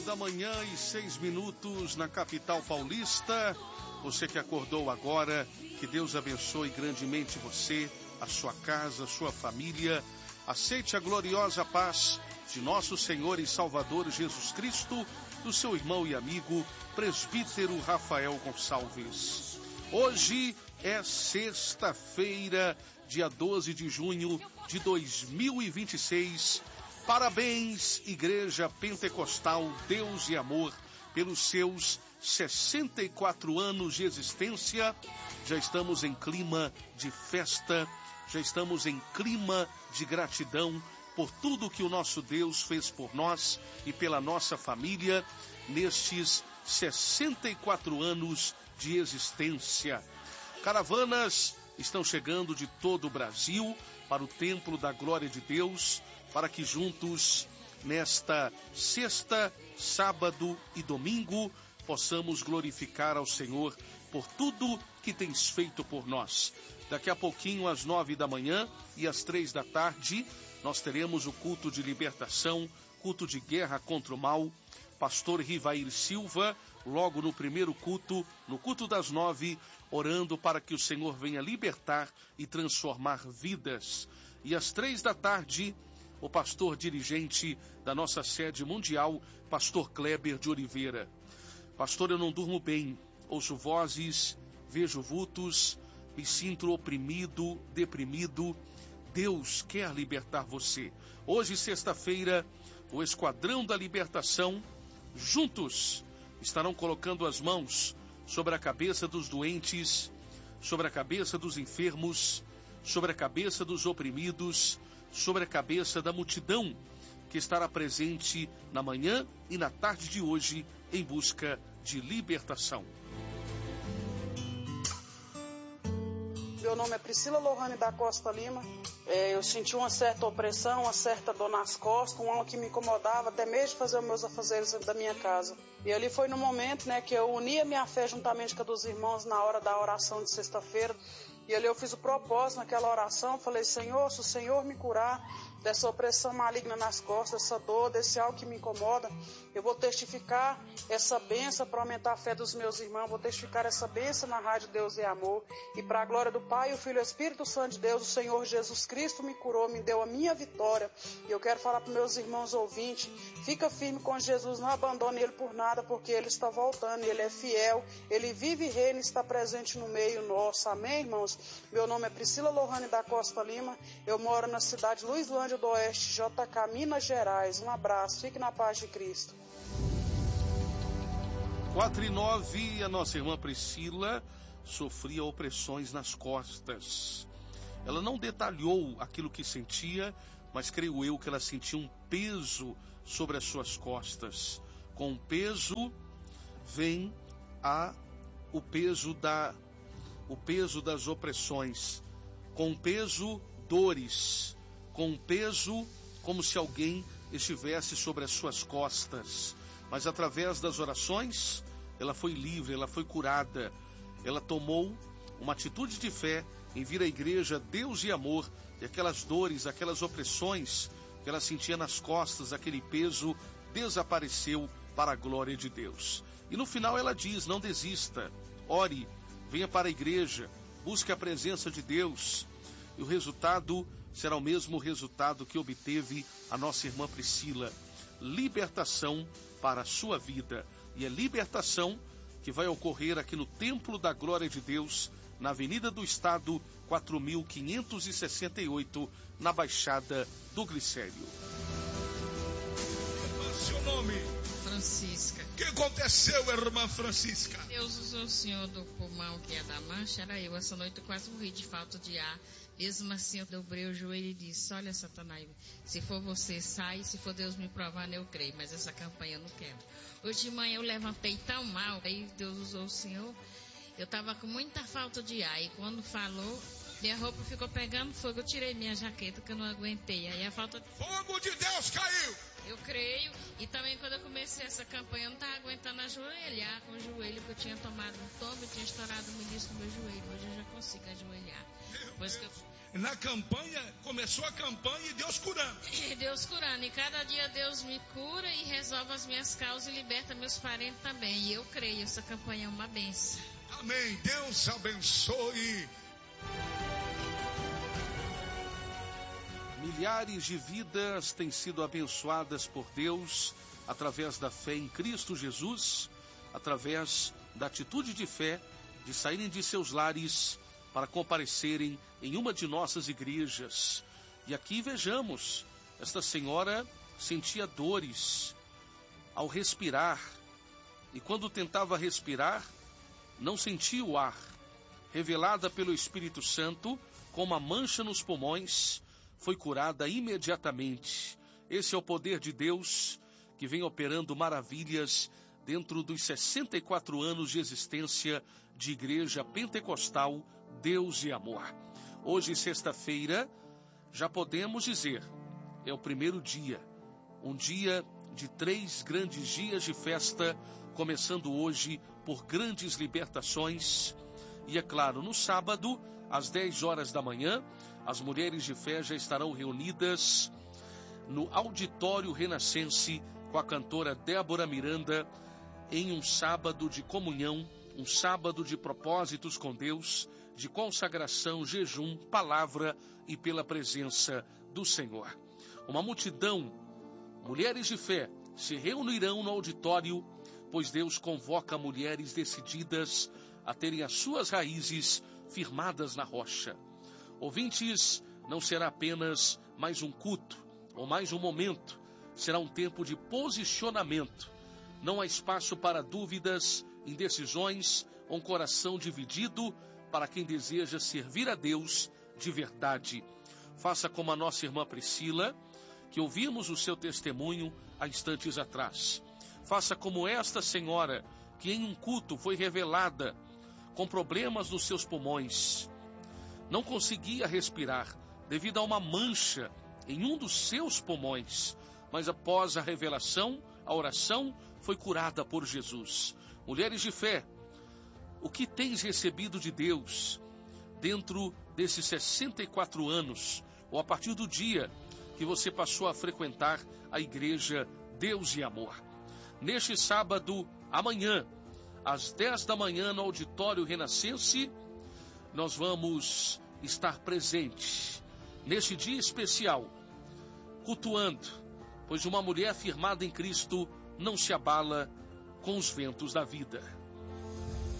Da manhã e 6 minutos na capital paulista. Você que acordou agora, que Deus abençoe grandemente você, a sua casa, a sua família. Aceite a gloriosa paz de nosso Senhor e Salvador Jesus Cristo, do seu irmão e amigo, presbítero Rafael Gonçalves. Hoje é sexta-feira, dia 12 de junho de 2026. Parabéns, Igreja Pentecostal Deus e Amor, pelos seus 64 anos de existência. Já estamos em clima de festa, já estamos em clima de gratidão por tudo que o nosso Deus fez por nós e pela nossa família nestes 64 anos de existência. Caravanas estão chegando de todo o Brasil para o Templo da Glória de Deus, para que juntos, nesta sexta, sábado e domingo, possamos glorificar ao Senhor por tudo que tens feito por nós. Daqui a pouquinho, às 9 da manhã e às 3 da tarde, nós teremos o culto de libertação, culto de guerra contra o mal. Pastor Rivair Silva, logo no primeiro culto, no culto das 9, orando para que o Senhor venha libertar e transformar vidas. E às 3 da tarde, o pastor dirigente da nossa sede mundial, pastor Kleber de Oliveira. Pastor, eu não durmo bem, ouço vozes, vejo vultos, me sinto oprimido, deprimido. Deus quer libertar você. Hoje, sexta-feira, o Esquadrão da Libertação, juntos, estarão colocando as mãos sobre a cabeça dos doentes, sobre a cabeça dos enfermos, sobre a cabeça dos oprimidos, sobre a cabeça da multidão que estará presente na manhã e na tarde de hoje em busca de libertação. Meu nome é Priscila Lohane da Costa Lima. Eu senti uma certa opressão, uma certa dor nas costas, um algo que me incomodava até mesmo de fazer os meus afazeres da minha casa. E ali foi no momento, que eu uni a minha fé juntamente com a dos irmãos na hora da oração de sexta-feira. E ali eu fiz o propósito naquela oração, falei: Senhor, se o Senhor me curar dessa opressão maligna nas costas, dessa dor, desse algo que me incomoda, eu vou testificar essa bênção para aumentar a fé dos meus irmãos, vou testificar essa bênção na Rádio Deus e Amor, e para a glória do Pai, o Filho e o Espírito Santo de Deus, o Senhor Jesus Cristo me curou, me deu a minha vitória. E eu quero falar para meus irmãos ouvintes: fica firme com Jesus, não abandone Ele por nada, porque Ele está voltando, Ele é fiel, Ele vive e reina e está presente no meio nosso. Amém, irmãos? Meu nome é Priscila Lohane da Costa Lima, eu moro na cidade de Luislândia do Oeste, JK, Minas Gerais. Um abraço, fique na paz de Cristo. 4:09, a nossa irmã Priscila sofria opressões nas costas. Ela não detalhou aquilo que sentia, mas creio eu que ela sentia um peso sobre as suas costas. Com o peso vem o peso das opressões. Com o peso, dores. Com o peso, como se alguém estivesse sobre as suas costas. Mas através das orações, ela foi livre, ela foi curada. Ela tomou uma atitude de fé em vir à igreja Deus e Amor, e aquelas dores, aquelas opressões que ela sentia nas costas, aquele peso, desapareceu para a glória de Deus. E no final ela diz: não desista, ore, venha para a igreja, busque a presença de Deus, e o resultado será o mesmo resultado que obteve a nossa irmã Priscila: libertação para a sua vida. E é libertação que vai ocorrer aqui no Templo da Glória de Deus, na Avenida do Estado, 4.568, na Baixada do Glicério. Seu nome? Francisca. O que aconteceu, irmã Francisca? Deus usou o senhor do pulmão, que é da mancha, era eu. Essa noite eu quase morri de falta de ar. Mesmo assim, eu dobrei o joelho e disse: olha, Satanás, se for você, sai. Se for Deus me provando, eu creio. Mas essa campanha eu não quero. Hoje de manhã eu levantei tão mal. Aí Deus usou o senhor. Eu estava com muita falta de ar. E quando falou, minha roupa ficou pegando fogo. Eu tirei minha jaqueta, que eu não aguentei. Aí a falta... Fogo de Deus caiu! Eu creio. E também quando eu comecei essa campanha, eu não estava aguentando ajoelhar com o joelho, porque eu tinha tomado um tombo, eu tinha estourado o menisco do meu joelho. Hoje eu já consigo ajoelhar. na campanha, começou a campanha e Deus curando. Deus curando. E cada dia Deus me cura e resolve as minhas causas e liberta meus parentes também. E eu creio, essa campanha é uma bênção. Amém. Deus abençoe. Milhares de vidas têm sido abençoadas por Deus através da fé em Cristo Jesus, através da atitude de fé de saírem de seus lares para comparecerem em uma de nossas igrejas. E aqui vejamos, esta senhora sentia dores ao respirar, e quando tentava respirar, não sentia o ar. Revelada pelo Espírito Santo, com uma mancha nos pulmões, foi curada imediatamente. Esse é o poder de Deus, que vem operando maravilhas dentro dos 64 anos de existência de Igreja Pentecostal Deus e Amor. Hoje, sexta-feira, já podemos dizer, é o primeiro dia, um dia de 3 grandes dias de festa, começando hoje por grandes libertações. E é claro, no sábado, às 10 horas da manhã, as mulheres de fé já estarão reunidas no Auditório Renascense com a cantora Débora Miranda, em um sábado de comunhão, um sábado de propósitos com Deus, de consagração, jejum, palavra e pela presença do Senhor. Uma multidão, mulheres de fé, se reunirão no auditório, pois Deus convoca mulheres decididas a terem as suas raízes firmadas na rocha. Ouvintes, não será apenas mais um culto ou mais um momento, será um tempo de posicionamento. Não há espaço para dúvidas, indecisões ou um coração dividido para quem deseja servir a Deus de verdade. Faça como a nossa irmã Priscila, que ouvimos o seu testemunho há instantes atrás. Faça como esta senhora, que em um culto foi revelada com problemas nos seus pulmões. Não conseguia respirar devido a uma mancha em um dos seus pulmões, mas após a revelação, a oração foi curada por Jesus. Mulheres de fé, o que tens recebido de Deus dentro desses 64 anos, ou a partir do dia que você passou a frequentar a Igreja Deus e Amor? Neste sábado, amanhã, às 10 da manhã, no Auditório Renascense, nós vamos estar presentes neste dia especial, cultuando, pois uma mulher firmada em Cristo não se abala com os ventos da vida.